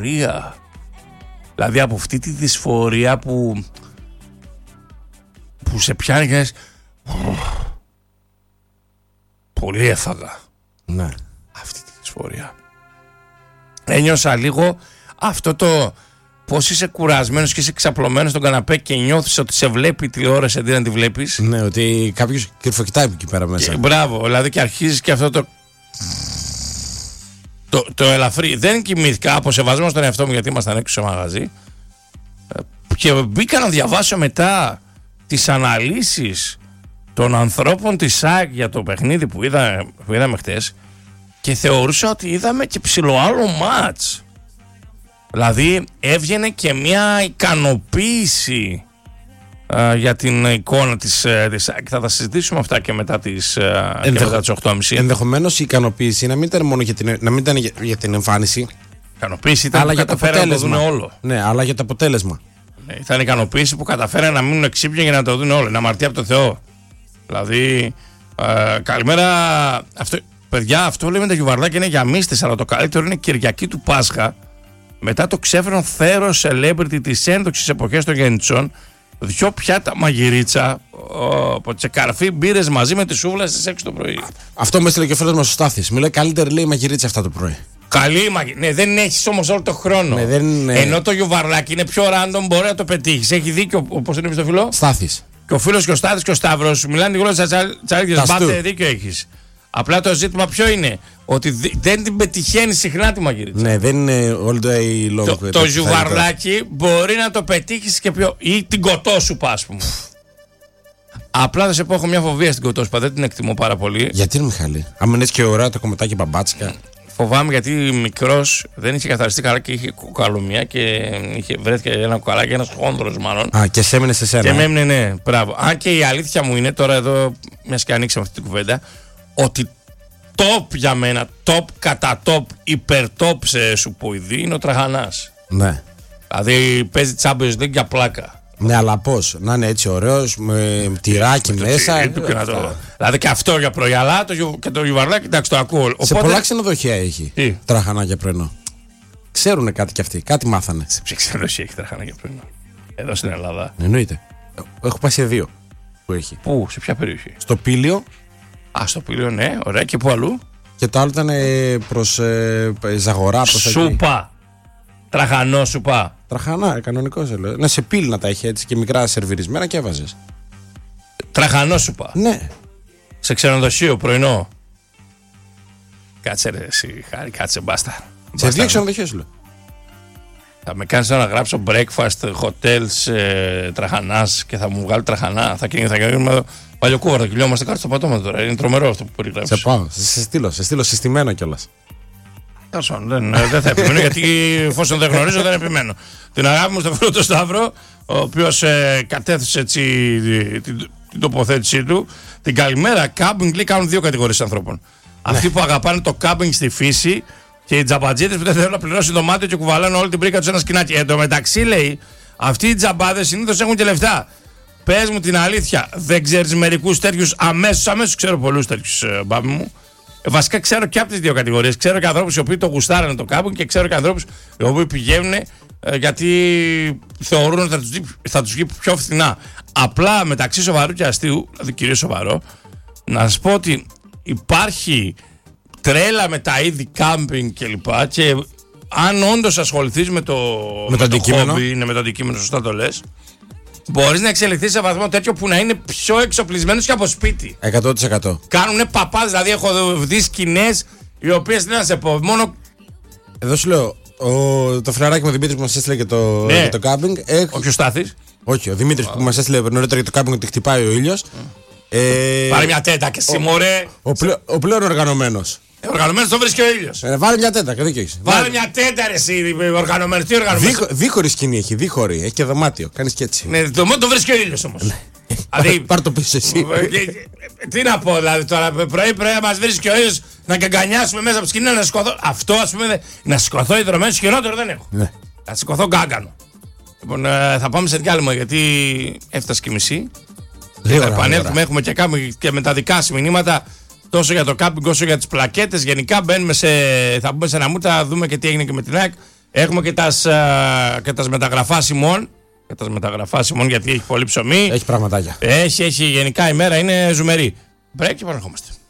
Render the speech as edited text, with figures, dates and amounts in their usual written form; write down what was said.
δυσφορία. Δηλαδή από αυτή τη δυσφορία που σε πιάνει και λες, πολύ έφαγα. Ναι. Αυτή τη δυσφορία. Ένιωσα λίγο αυτό το πώς είσαι κουρασμένος και είσαι ξαπλωμένος στον καναπέ και νιώθεις ότι σε βλέπει η τηλεόραση αντί να τη βλέπεις. Ναι, ότι κάποιος κρυφοκοιτάει εκεί πέρα μέσα. Μπράβο, δηλαδή και αρχίζεις και αυτό το ελαφρύ. Δεν κοιμήθηκα από σεβασμό στον εαυτό μου γιατί ήμασταν έξω στο μαγαζί. Και μπήκα να διαβάσω μετά τις αναλύσεις των ανθρώπων της ΣΑΚ για το παιχνίδι που είδαμε χτες και θεωρούσα ότι είδαμε και ψηλό άλλο μάτς. Δηλαδή έβγαινε και μια ικανοποίηση για την εικόνα της ΣΑΚ. Θα τα συζητήσουμε αυτά και μετά τις 8.30. Ενδεχομένως η ικανοποίηση να μην ήταν μόνο για την εμφάνιση. Ικανοποίηση ήταν αλλά που καταφέραν να το δουν όλο. Ναι, αλλά για το αποτέλεσμα. Ναι, ήταν ικανοποίηση που καταφέραν να μείνουν εξύπνοι για να το δουν όλο. Να αμαρτία από το Θεό. Δηλαδή, καλημέρα. Παιδιά, αυτό λέμε τα γιουβαρδάκια είναι για μίστες, αλλά το καλύτερο είναι Κυριακή του Πάσχα. Μετά το ξέφερον θέρος celebrity της ένδοξης εποχής των γεννητσών, 2 πιάτα μαγειρίτσα, τσεκαρφί μπύρες μαζί με τη σούβλα στις 6 το πρωί. Αυτό με έστειλε και ο φίλος μας ο Στάθης. Μου λέει καλύτερη λέει μαγειρίτσα αυτά το πρωί. Καλή μαγειρίτσα. Ναι, δεν έχεις όμως όλο το χρόνο. Ναι, δεν... Ενώ το γιουβαρδάκι είναι πιο random, μπορεί να το πετύχεις. Έχει δίκιο, πώς είναι στο φίλο? Στάθης. Και ο φίλος και ο Στάθης και ο Σταύρος μιλάνε τη γλώσσα τσαλίδες. Μπάτε, δίκιο έχεις. Απλά το ζήτημα ποιο είναι? Ότι δεν την πετυχαίνει συχνά τη μαγειρίτσα. Ναι, δεν είναι all day long. Το ζουβαρδάκι μπορεί να το πετύχεις και πιο. Ή την κοτόσουπα, ας πούμε. Απλά θα σε πω, έχω μια φοβία στην κοτόσουπα, δεν την εκτιμώ πάρα πολύ. Γιατί είναι Μιχάλη? Αν είναι και ωραία το κομματάκι μπαμπάτσικα. Φοβάμαι γιατί μικρός δεν είχε καθαριστεί καλά και είχε κοκαλομία και βρέθηκε ένα κοκαλάκι, ένας χόνδρος μάλλον. Α, και σε έμεινε σε σένα. Και με έμεινε, ναι, μπράβο. Αν και η αλήθεια μου είναι, τώρα εδώ, μιας και ανοίξαμε αυτή την κουβέντα, ότι top για μένα, top κατά top, υπερτop σε σουποειδή είναι ο Τραχανάς. Ναι. Δηλαδή παίζει Champions League για πλάκα. Ναι, αλλά πώς, να είναι έτσι ωραίος, με τυράκι μέσα. Δηλαδή και αυτό για πρωί, αλλά και το γιουβαρδάκι, εντάξει, το ακούω. Σε πολλά ξενοδοχεία έχει τραχανά για πρωινό. Ξέρουνε κάτι κι αυτοί, κάτι μάθανε. Σε ποια ξενοδοχεία έχει τραχανά για πρωινό? Εδώ στην Ελλάδα. Εννοείται. Έχω πάει σε 2 που έχει. Πού, σε ποια περιοχή? Στο Πήλιο. Α, στο Πήλιο, ναι, ωραία. Και πού αλλού? Και το άλλο ήταν προς Ζαγορά. Σούπα. Τραχανό σούπα. Τραχανά, κανονικό σε λέω. Ναι, σε πύλη να τα έχει έτσι και μικρά σερβιρισμένα και έβαζε. Τραχανό σούπα. Ναι. Σε ξενοδοχείο πρωινό. Κάτσε ρε, εσύ, Χάρη, κάτσε, μπάστα. Σε 2 ξενοδοχεία σου λέω. Θα με κάνεις να γράψω breakfast, hotels, τραχανάς και θα μου βγάλει τραχανά. Θα γίνουμε παλιοκούβαρδο, κυλιόμαστε κάτω στο πατώμα τώρα. Είναι τρομερό αυτό που περιγράψεις. Σε πάω, σε στείλω συστημένο κιόλας. Δεν θα επιμένω γιατί εφόσον δεν γνωρίζω δεν επιμένω. Την αγάπη μου στο φίλο του Σταύρο, ο οποίος κατέθεσε έτσι την τοποθέτησή του. Την καλημέρα, κάμπινγκ λέει κάνουν 2 κατηγορίες ανθρώπων. Ναι. Αυτοί που αγαπάνε το κάμπινγκ στη φύση και οι τζαμπατζίδες που δεν θέλουν να πληρώσουν δωμάτιο και κουβαλάνε όλη την πρίκα τους ένα σκηνάκι. Εν τω μεταξύ λέει, αυτοί οι τζαμπάδες συνήθως έχουν και λεφτά. Πες μου την αλήθεια, δεν ξέρεις μερικούς τέτοιους αμέσως ξέρω πολλούς τέτοιους μπάμπι μου. Βασικά ξέρω και από τις 2 κατηγορίες. Ξέρω και ανθρώπους οι οποίοι το γουστάρανε το κάμπινγκ και ξέρω και ανθρώπους οι οποίοι πηγαίνουν γιατί θεωρούν ότι θα τους βγει πιο φθηνά. Απλά μεταξύ σοβαρού και αστείου, δηλαδή κυρίως σοβαρό, να σας πω ότι υπάρχει τρέλα με τα είδη κάμπινγκ κλπ. Και αν όντως ασχοληθείς με το χόμπι, είναι με το αντικείμενο, σωστά το λες, μπορείς να εξελιχθείς σε βαθμό τέτοιο που να είναι πιο εξοπλισμένος και από σπίτι. 100%. Κάνουνε παπάδες, δηλαδή έχω δει σκηνές οι οποίες δεν να σε πω. Μόνο. Εδώ σου λέω, το φιλαράκι μου ο Δημήτρης που μας έστειλε και το κάμπινγκ. Όχι ο Στάθης. Όχι, ο Δημήτρης που μας έστειλε νωρίτερα για το κάμπινγκ ότι χτυπάει ο ήλιος. Πάρε μια τέτα και εσύ μωρέ. Ο πλέον οργανωμένος. Οργανωμένος το βρίσκει ο ήλιος. Βάλε μια τέτα και δίκιο έχεις. Βάλε μια τέτα ρε εσύ, οργανωμένος. Τι οργανωμένος? Δίχωρη σκηνή έχει, έχει και δωμάτιο. Κάνεις και έτσι. Ναι, το βρίσκει ο ήλιος όμως. Πάρ' το πίσω εσύ. Τι να πω, δηλαδή τώρα πρωί να μας βρίσκει ο ήλιος να καγκανιάσουμε μέσα από τη σκηνή να σκοθώ. Αυτό ας πούμε να σκοθώ ιδρωμένος χειρότερο δεν έχω. Θα σκοθώ γκάγκανο. Λοιπόν, θα πάμε σε διάλειμμα γιατί έφτασε και μισή. Θα επανέλθουμε, έχουμε και κάνουμε και με τα δικά σας μηνύματα τόσο για το κάμπινγκ όσο για τις πλακέτες. Γενικά μπαίνουμε θα μπούμε σε ένα μούτα, θα δούμε και τι έγινε και με την ΑΕΚ. Έχουμε και τα μεταγραφάσιμων. Και τα μεταγραφάσιμων, γιατί έχει πολύ ψωμί. Έχει πραγματάκια. Έχει γενικά η μέρα είναι ζουμερή. Break και επανερχόμαστε.